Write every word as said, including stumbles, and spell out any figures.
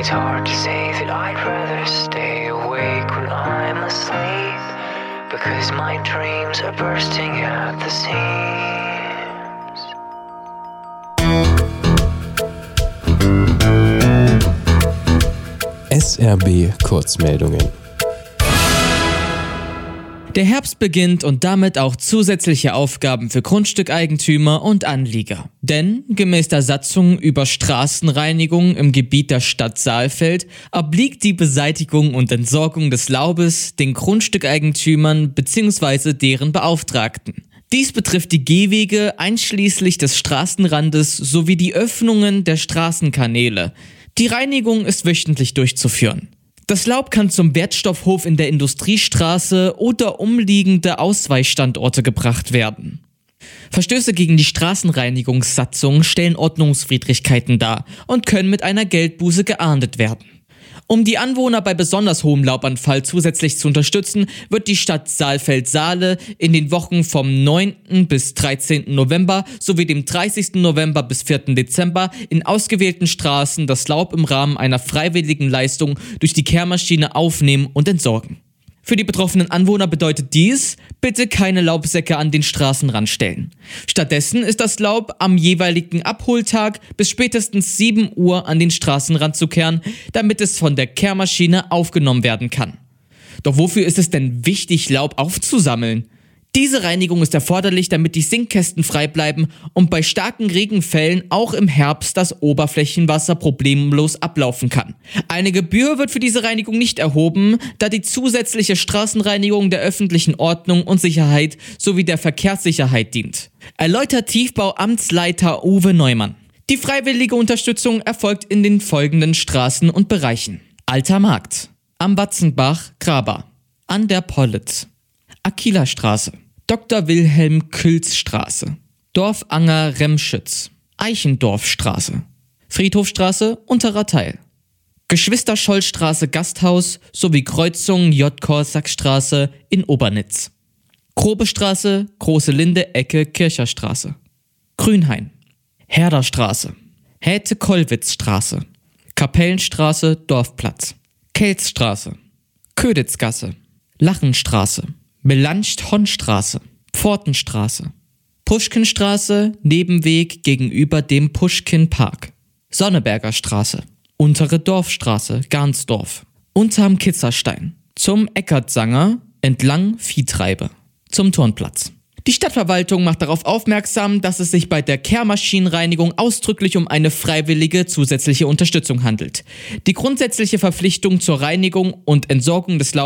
It's hard to say that I'd rather stay awake when I'm asleep, because my dreams are bursting at the seams. S R B Kurzmeldungen. Der Herbst beginnt und damit auch zusätzliche Aufgaben für Grundstückeigentümer und Anlieger. Denn gemäß der Satzung über Straßenreinigung im Gebiet der Stadt Saalfeld obliegt die Beseitigung und Entsorgung des Laubes den Grundstückeigentümern bzw. deren Beauftragten. Dies betrifft die Gehwege einschließlich des Straßenrandes sowie die Öffnungen der Straßenkanäle. Die Reinigung ist wöchentlich durchzuführen. Das Laub kann zum Wertstoffhof in der Industriestraße oder umliegende Ausweichstandorte gebracht werden. Verstöße gegen die Straßenreinigungssatzung stellen Ordnungswidrigkeiten dar und können mit einer Geldbuße geahndet werden. Um die Anwohner bei besonders hohem Laubanfall zusätzlich zu unterstützen, wird die Stadt Saalfeld-Saale in den Wochen vom neunten bis dreizehnten November sowie dem dreißigsten November bis vierten Dezember in ausgewählten Straßen das Laub im Rahmen einer freiwilligen Leistung durch die Kehrmaschine aufnehmen und entsorgen. Für die betroffenen Anwohner bedeutet dies, bitte keine Laubsäcke an den Straßenrand stellen. Stattdessen ist das Laub am jeweiligen Abholtag bis spätestens sieben Uhr an den Straßenrand zu kehren, damit es von der Kehrmaschine aufgenommen werden kann. Doch wofür ist es denn wichtig, Laub aufzusammeln? Diese Reinigung ist erforderlich, damit die Sinkkästen frei bleiben und bei starken Regenfällen auch im Herbst das Oberflächenwasser problemlos ablaufen kann. Eine Gebühr wird für diese Reinigung nicht erhoben, da die zusätzliche Straßenreinigung der öffentlichen Ordnung und Sicherheit sowie der Verkehrssicherheit dient. Erläutert Tiefbauamtsleiter Uwe Neumann. Die freiwillige Unterstützung erfolgt in den folgenden Straßen und Bereichen: Alter Markt, am Watzenbach, Graber, an der Pollitz, Akilerstraße, Doktor Wilhelm Külz Straße, Dorfanger Remschütz, Eichendorfstraße, Friedhofstraße, unterer Teil, Geschwister-Scholl-Straße Gasthaus sowie Kreuzung J. Korsackstraße in Obernitz, Grobestraße, Große Linde, Ecke Kircherstraße, Grünhain, Herderstraße, Häte-Kollwitz-Straße, Kapellenstraße, Dorfplatz, Kelzstraße, Köditzgasse, Lachenstraße, Melancht-Honn-Straße, Pfortenstraße, Puschkinstraße, Nebenweg gegenüber dem Puschkin-Park, Sonneberger Straße, Untere Dorfstraße, Garnsdorf, Unterm Kitzerstein, zum Eckertsanger, entlang Viehtreibe, zum Turnplatz. Die Stadtverwaltung macht darauf aufmerksam, dass es sich bei der Kehrmaschinenreinigung ausdrücklich um eine freiwillige zusätzliche Unterstützung handelt. Die grundsätzliche Verpflichtung zur Reinigung und Entsorgung des Laubes